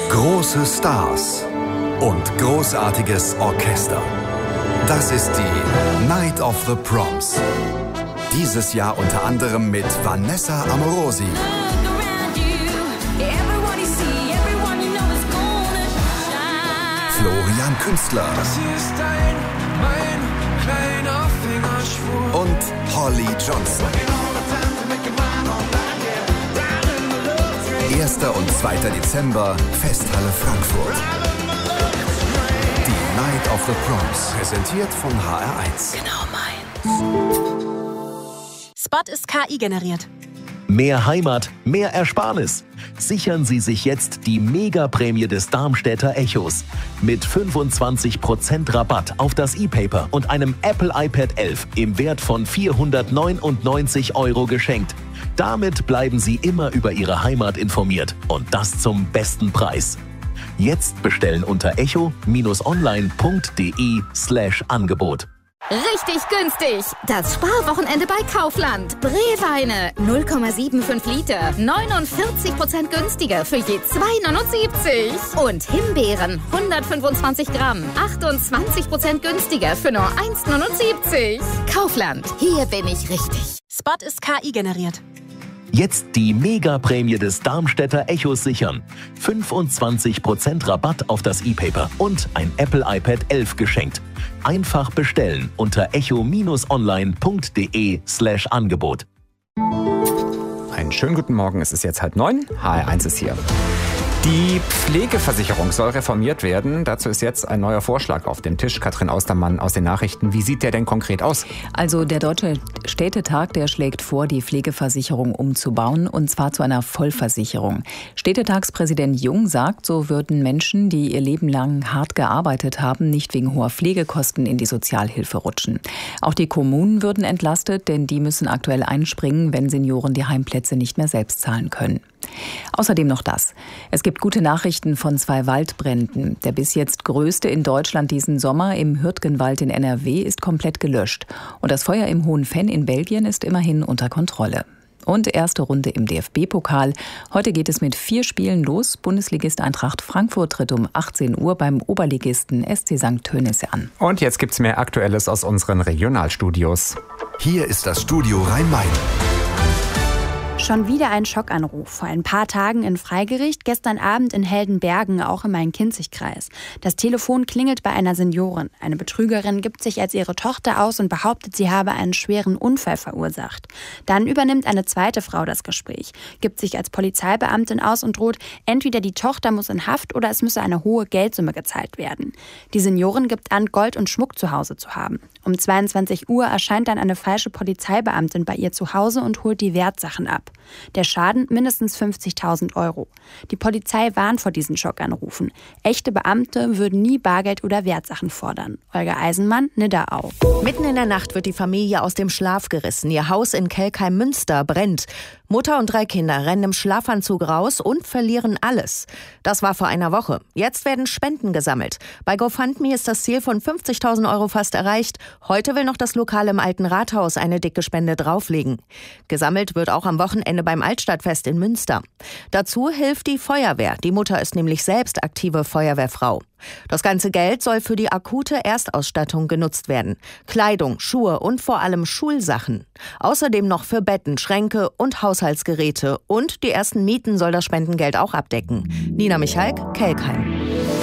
Große Stars und großartiges Orchester. Das ist die Night of the Proms. Dieses Jahr unter anderem mit Vanessa Amorosi, Florian Künstler und Holly Johnson. 1. und 2. Dezember, Festhalle Frankfurt. Die Night of the Proms, präsentiert von HR1. Genau meins. Spot ist KI generiert. Mehr Heimat, mehr Ersparnis. Sichern Sie sich jetzt die Mega-Prämie des Darmstädter Echos. Mit 25% Rabatt auf das E-Paper und einem Apple iPad 11 im Wert von 499 € geschenkt. Damit bleiben Sie immer über Ihre Heimat informiert und das zum besten Preis. Jetzt bestellen unter echo-online.de/Angebot. Richtig günstig! Das Sparwochenende bei Kaufland. Brewweine 0,75 Liter, 49% günstiger für je 2,79. Und Himbeeren 125 Gramm, 28% günstiger für nur 1,79. Kaufland, hier bin ich richtig. Spot ist KI generiert. Jetzt die Mega-Prämie des Darmstädter Echos sichern. 25% Rabatt auf das E-Paper und ein Apple iPad 11 geschenkt. Einfach bestellen unter echo-online.de/Angebot. Einen schönen guten Morgen, es ist jetzt 8:30. HR1 ist hier. Die Pflegeversicherung soll reformiert werden. Dazu ist jetzt ein neuer Vorschlag auf dem Tisch. Katrin Austermann aus den Nachrichten. Wie sieht der denn konkret aus? Also der Deutsche Städtetag, der schlägt vor, die Pflegeversicherung umzubauen, und zwar zu einer Vollversicherung. Städtetagspräsident Jung sagt, so würden Menschen, die ihr Leben lang hart gearbeitet haben, nicht wegen hoher Pflegekosten in die Sozialhilfe rutschen. Auch die Kommunen würden entlastet, denn die müssen aktuell einspringen, wenn Senioren die Heimplätze nicht mehr selbst zahlen können. Außerdem noch das. Es gibt gute Nachrichten von 2 Waldbränden. Der bis jetzt größte in Deutschland diesen Sommer im Hürtgenwald in NRW ist komplett gelöscht. Und das Feuer im Hohen Venn in Belgien ist immerhin unter Kontrolle. Und erste Runde im DFB-Pokal. Heute geht es mit 4 Spielen los. Bundesligist Eintracht Frankfurt tritt um 18 Uhr beim Oberligisten SC St. Tönnies an. Und jetzt gibt's mehr Aktuelles aus unseren Regionalstudios. Hier ist das Studio Rhein-Main. Schon wieder ein Schockanruf. Vor ein paar Tagen in Freigericht, gestern Abend in Heldenbergen, auch im Main-Kinzig-Kreis. Das Telefon klingelt bei einer Seniorin. Eine Betrügerin gibt sich als ihre Tochter aus und behauptet, sie habe einen schweren Unfall verursacht. Dann übernimmt eine zweite Frau das Gespräch, gibt sich als Polizeibeamtin aus und droht, entweder die Tochter muss in Haft oder es müsse eine hohe Geldsumme gezahlt werden. Die Seniorin gibt an, Gold und Schmuck zu Hause zu haben. Um 22 Uhr erscheint dann eine falsche Polizeibeamtin bei ihr zu Hause und holt die Wertsachen ab. Der Schaden mindestens 50.000 €. Die Polizei warnt vor diesen Schockanrufen. Echte Beamte würden nie Bargeld oder Wertsachen fordern. Olga Eisenmann, Nidderau. Mitten in der Nacht wird die Familie aus dem Schlaf gerissen. Ihr Haus in Kelkheim-Münster brennt. Mutter und 3 Kinder rennen im Schlafanzug raus und verlieren alles. Das war vor einer Woche. Jetzt werden Spenden gesammelt. Bei GoFundMe ist das Ziel von 50.000 € fast erreicht. Heute will noch das Lokal im Alten Rathaus eine dicke Spende drauflegen. Gesammelt wird auch am Wochenende beim Altstadtfest in Münster. Dazu hilft die Feuerwehr. Die Mutter ist nämlich selbst aktive Feuerwehrfrau. Das ganze Geld soll für die akute Erstausstattung genutzt werden. Kleidung, Schuhe und vor allem Schulsachen. Außerdem noch für Betten, Schränke und Haushaltsgeräte. Und die ersten Mieten soll das Spendengeld auch abdecken. Nina Michalk, Kelkheim.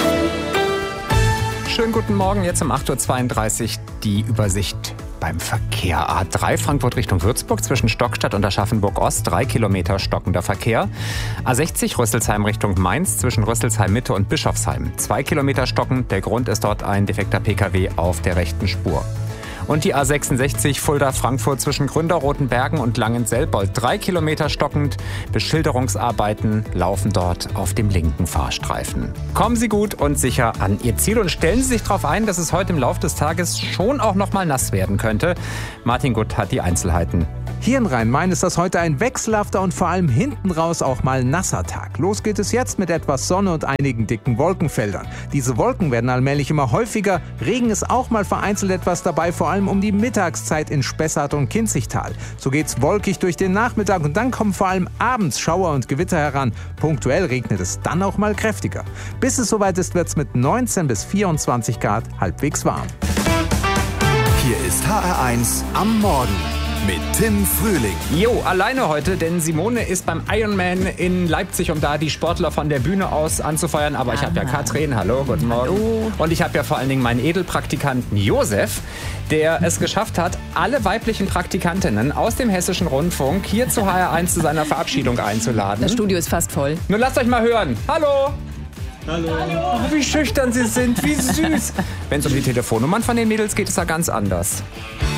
Schönen guten Morgen, jetzt um 8:32 Uhr die Übersicht beim Verkehr. A3 Frankfurt Richtung Würzburg zwischen Stockstadt und Aschaffenburg-Ost, 3 Kilometer stockender Verkehr. A60 Rüsselsheim Richtung Mainz zwischen Rüsselsheim Mitte und Bischofsheim, 2 Kilometer stockend. Der Grund ist dort ein defekter Pkw auf der rechten Spur. Und die A66 Fulda-Frankfurt zwischen Gründerrotenbergen und Langenselbold, 3 Kilometer stockend. Beschilderungsarbeiten laufen dort auf dem linken Fahrstreifen. Kommen Sie gut und sicher an Ihr Ziel und stellen Sie sich darauf ein, dass es heute im Laufe des Tages schon auch noch mal nass werden könnte. Martin Gutt hat die Einzelheiten. Hier in Rhein-Main ist das heute ein wechselhafter und vor allem hinten raus auch mal nasser Tag. Los geht es jetzt mit etwas Sonne und einigen dicken Wolkenfeldern. Diese Wolken werden allmählich immer häufiger. Regen ist auch mal vereinzelt etwas dabei, vor allem allem um die Mittagszeit in Spessart und Kinzigtal. So geht's wolkig durch den Nachmittag und dann kommen vor allem abends Schauer und Gewitter heran. Punktuell regnet es dann auch mal kräftiger. Bis es soweit ist, wird's mit 19 bis 24 Grad halbwegs warm. Hier ist HR1 am Morgen mit Tim Frühling. Jo, alleine heute, denn Simone ist beim Ironman in Leipzig, um da die Sportler von der Bühne aus anzufeuern. Aber ich habe ja Katrin, hallo, guten Morgen. Hallo. Und ich habe ja vor allen Dingen meinen Edelpraktikanten Josef, der es geschafft hat, alle weiblichen Praktikantinnen aus dem Hessischen Rundfunk hier zu HR1 zu seiner Verabschiedung einzuladen. Das Studio ist fast voll. Nun lasst euch mal hören. Hallo! Hallo. Oh, wie schüchtern sie sind, wie süß. Wenn es um die Telefonnummern von den Mädels geht, ist er ganz anders.